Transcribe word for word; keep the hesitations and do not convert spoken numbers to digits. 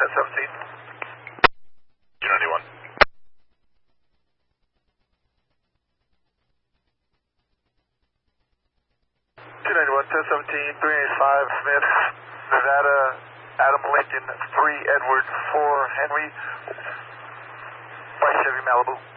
ten seventeen. two ninety-one. two ninety-one, ten seventeen, three eighty-five, Smith, Nevada, Adam Lincoln, three Edward, four Henry, by Chevy Malibu.